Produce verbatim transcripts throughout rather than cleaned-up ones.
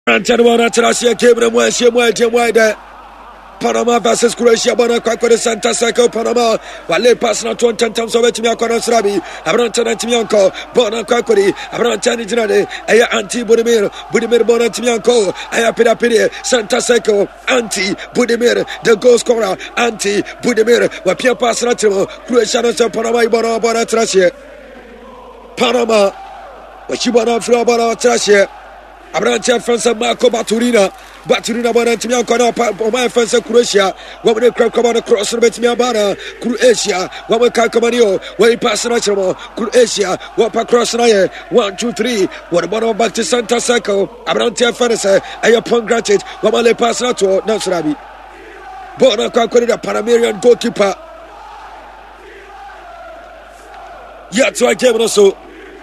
Antonio Tracia came and went, she went, she went there. Panama versus Croatia, Bona Kwakore Santa Seco, Panama, Wale Pasna twenty times over to Miakona Srabi, Abrantana Timianco, Bona Kwakori, Abrantani Jinade, Aya Anti Budimir, Budimir Bona Timianco, Aya Pirapiri, Santa Seco, Anti Budimir, the goal scorer, Anti Budimir, Wapia Pasratimo, Croatia, Panama, Bona Bona Tracia, Panama, Wachibana Flabana Tracia. Abrantia França Marco Baturina Baturina Bonantimia Kona Oma França Croatia Woman Crab Commander Cross Betimia Bana Croatia Woman Kalkamanio Way Pass National Croatia Wapa Cross Naye one two three what about back to Santa Seco Abrantia França Ayapon granted Wamale Pass Nato Nasrabi Bona Kakorida Panamerian goalkeeper Yet I came also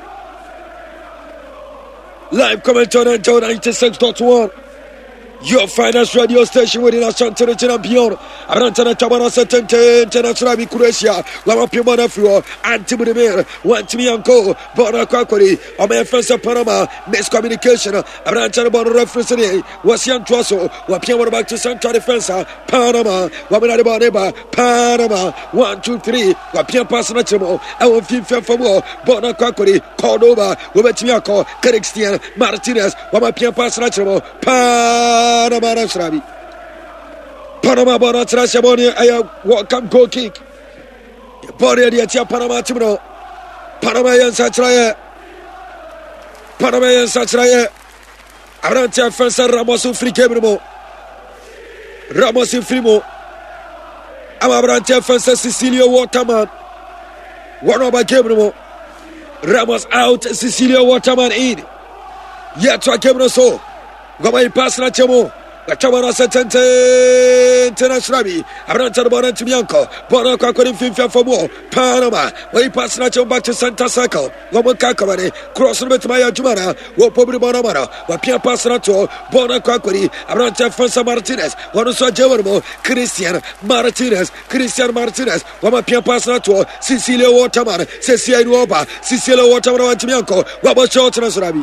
live commentator on Joe ninety-six point one. Your finance radio station within a Santana Champion. Arantana Tabana Setente, International Croatia, Lama Pimana Fluo, Antibudimir, one Timianco, Bona Kakori, Ome França Panama, miscommunication, Arantana Bona reference, Wasian Tuaso, Wapiamo back to Santa Defensa, Panama, Wamina Boneba, Panama, one, two, three, Wapian Passanachimo, our FIFA for more, Bona Kakori, Cordova, Wabetiaco, Christian, Martinez, Wamapian Passanachimo, Panama. Panama Nasrabi Panama Bona Trashaboni Aya welcome goal kick Body the Tia Panama Timno Panama Yan Satraye Panama Yan Satraye Arantia França Ramos free Cabrimo Ramos Frimo Amabrantia França Sicilio Waterman one over Cabrimo Ramos out Sicilio Waterman in Yet to a Cabrino so Goma pass na chemo. Gachamana setente internationally. Abranta Bona Timianco. Bona Kakori Fifa for more. Panama. Way pass na chemo back to Santa Circle. Goma Kakamane. Cross with Maya Jumana. Wo Pobri Bonamara. Wapia pass na to Bona Kakori. Abranta França Martinez. Wanosa Jevermo. Christian Martinez. Christian Martinez. Wama Pia pass na to Sicilio Waterman. Cecilia Nuoba. Sicilio Waterman Timianco. Waba short Nasrabi.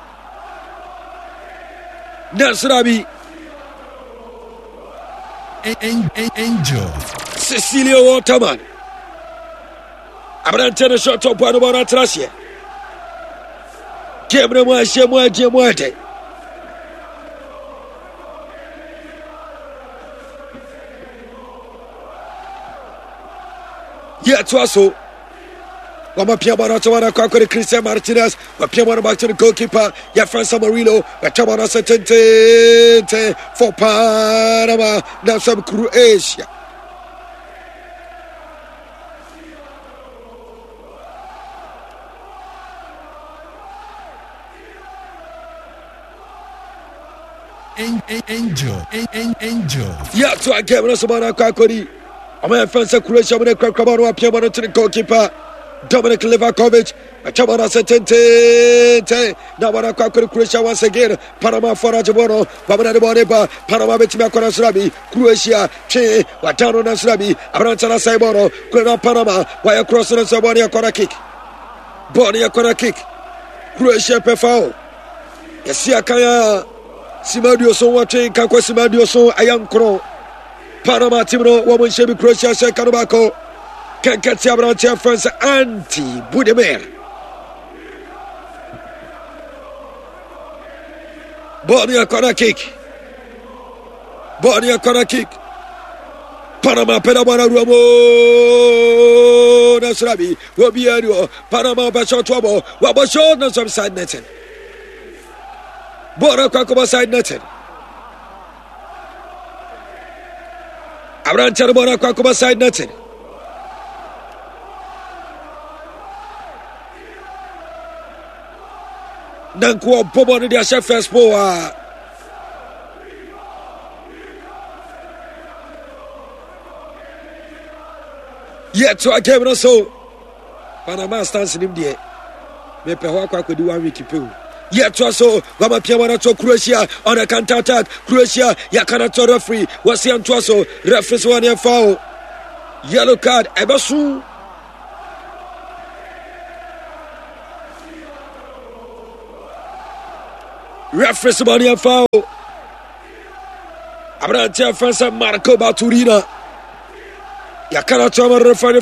Nasrabi Angel Cecilio Waterman Abrantana shot up one about Tracia Kemre Mwashe Mwaje Mwate Yet Twaso Wama Piamana Tawana Kakori Christian Martinez, Wapiamana back to the goalkeeper, Yafrança Murillo, Watamana Setente for Panama, now some Croatia. Angel, Angel. Yeah, so I came on Samana Kakori. I'm a França Croatia with a Kakabano Piamana to the goalkeeper. Dominic Livakovic, Chamana Setente, Navana Kakuri Croatia once again, Panama Forajabono, Pamana de Boneba, Panama Betima Konasrabi, Croatia, Che, Watano Nasrabi, Abrantana Saiboro, Kuna Panama, Waya Cross and Sabonia corner kick, Bonia corner kick, Croatia Pefao, Yasia Kaya, Simadio so watching Kako Simadio so Ayankro, Panama Timno, Woman Shebi Croatia, Sekanobako. Kankatia Brantia France Anti Budimir Bonia corner kick Bonia corner kick Panama Penamana Ruamo Nasrabi Wobiano Panama Basho Twabo Wabasho Nasam side netting Bona Kakoma side netting Abrantia Bona Kakoma side netting Nanko Bobo de Asha first power. Yet to a camera so Panama stands in him there. Mepe Hawaka could do one week people. Yet to so Gama Piamana to Croatia on a counter attack. Croatia Yakana to referee. Was the Antoaso reference one year foul. Yellow card Ebasu. reference money and foul. Abrante Fransa Marco Baturina. Ya kana chama referee